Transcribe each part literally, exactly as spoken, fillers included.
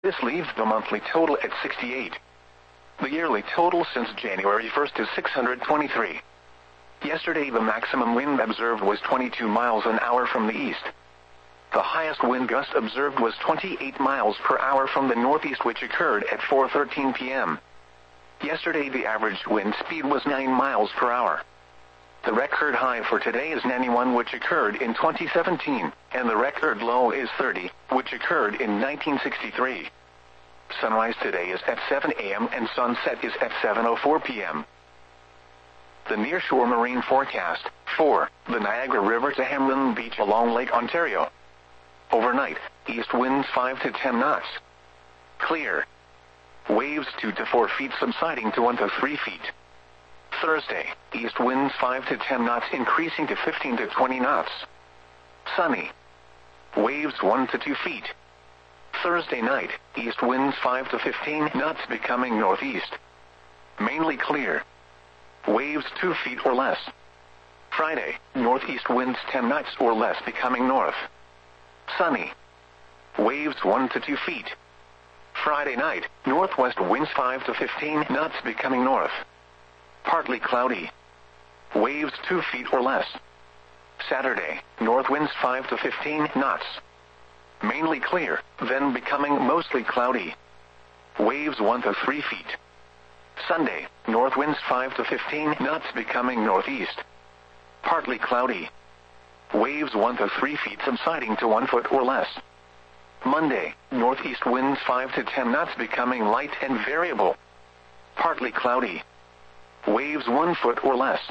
This leaves the monthly total at sixty-eight. The yearly total since January first is six hundred twenty-three. Yesterday the maximum wind observed was twenty-two miles an hour from the east. The highest wind gust observed was twenty-eight miles per hour from the northeast, which occurred at four thirteen p m Yesterday the average wind speed was nine miles per hour. The record high for today is ninety-one, which occurred in twenty seventeen, and the record low is thirty, which occurred in nineteen sixty-three. Sunrise today is at seven a m and sunset is at seven oh four p m The nearshore marine forecast, for the Niagara River to Hamlin Beach along Lake Ontario. Overnight, east winds five to ten knots. Clear. Waves two to four feet subsiding to one to three feet. Thursday, east winds five to ten knots increasing to fifteen to twenty knots. Sunny. Waves one to two feet. Thursday night, east winds five to fifteen knots becoming northeast. Mainly clear. Waves two feet or less. Friday, northeast winds ten knots or less becoming north. Sunny. Waves one to two feet. Friday night, northwest winds five to fifteen knots becoming north. Partly cloudy. Waves two feet or less. Saturday, north winds five to fifteen knots. Mainly clear, then becoming mostly cloudy. Waves one to three feet. Sunday, north winds five to fifteen knots becoming northeast. Partly cloudy. Waves one to three feet subsiding to one foot or less. Monday, northeast winds five to ten knots becoming light and variable. Partly cloudy. Waves one foot or less.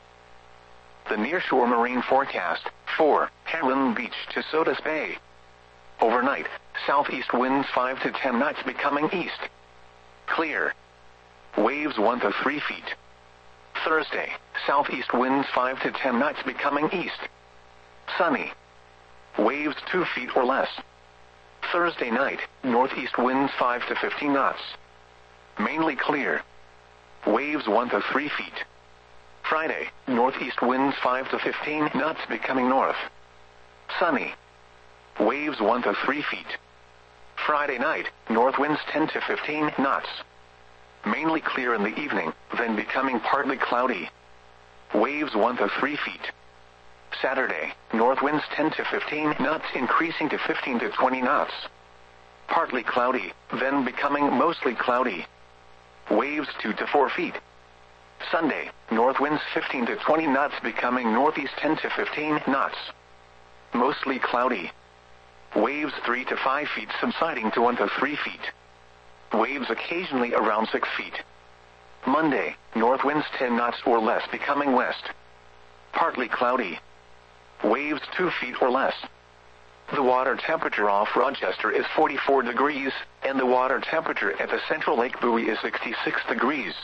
The nearshore marine forecast, for Hamlin Beach to Sodus Bay. Overnight, southeast winds five to ten knots becoming east. Clear. Waves one to three feet. Thursday, southeast winds five to ten knots becoming east. Sunny. Waves two feet or less. Thursday night, northeast winds five to fifteen knots. Mainly clear. Waves one to three feet. Friday, northeast winds five to fifteen knots becoming north. Sunny. Waves one to three feet. Friday night, north winds ten to fifteen knots. Mainly clear in the evening, then becoming partly cloudy. Waves one to three feet. Saturday, north winds ten to fifteen knots increasing to fifteen to twenty knots. Partly cloudy, then becoming mostly cloudy. Waves two to four feet. Sunday, north winds fifteen to twenty knots becoming northeast ten to fifteen knots. Mostly cloudy. Waves three to five feet subsiding to one to three feet. Waves occasionally around six feet. Monday, north winds ten knots or less becoming west. Partly cloudy. Waves two feet or less. The water temperature off Rochester is forty-four degrees, and the water temperature at the Central Lake buoy is sixty-six degrees.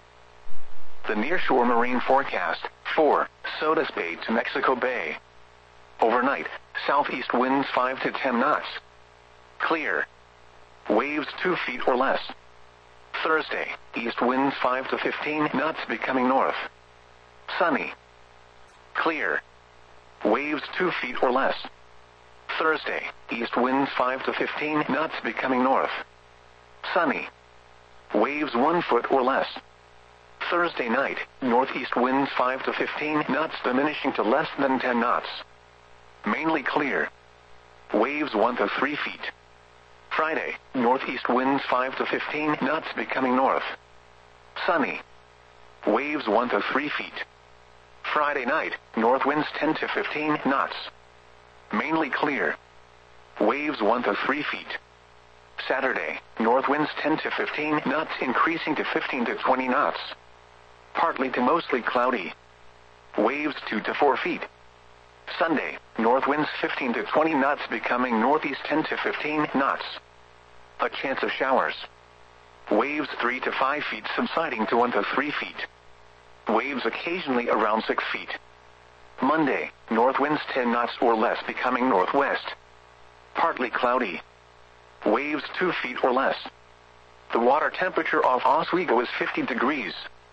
The nearshore marine forecast, for Sodus Bay to Mexico Bay. Overnight, southeast winds five to ten knots. Clear. Waves two feet or less. Thursday, east winds five to fifteen knots becoming north. Sunny. Clear. Waves two feet or less. Thursday, east winds five to fifteen knots becoming north. Sunny. Waves one foot or less. Thursday night, northeast winds five to fifteen knots diminishing to less than ten knots. Mainly clear. Waves one to three feet. Friday, northeast winds five to fifteen knots becoming north. Sunny. Waves one to three feet. Friday night, north winds ten to fifteen knots. Mainly clear. Waves one to three feet. Saturday, north winds ten to fifteen knots increasing to fifteen to twenty knots. Partly to mostly cloudy. Waves two to four feet. Sunday, north winds fifteen to twenty knots becoming northeast ten to fifteen knots. A chance of showers. Waves three to five feet subsiding to one to three feet. Waves occasionally around six feet. Monday, north winds ten knots or less becoming northwest. Partly cloudy. Waves two feet or less. The water temperature off Oswego is fifty degrees.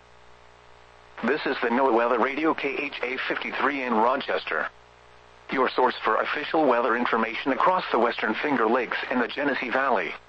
This is the NOAA Weather Radio K H A fifty-three in Rochester. Your source for official weather information across the Western Finger Lakes and the Genesee Valley.